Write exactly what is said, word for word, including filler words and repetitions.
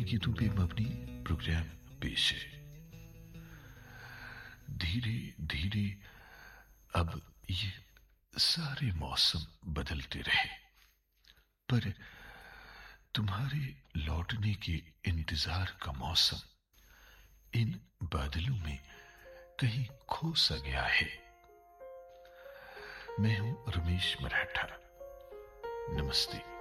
गीतों पे मबनी प्रोग्राम पेश है। धीरे धीरे अब ये सारे मौसम बदलते रहे, पर तुम्हारे लौटने के इंतजार का मौसम इन बादलों में कहीं खो सा गया है। मैं हूं रमेश मराठा। नमस्ते।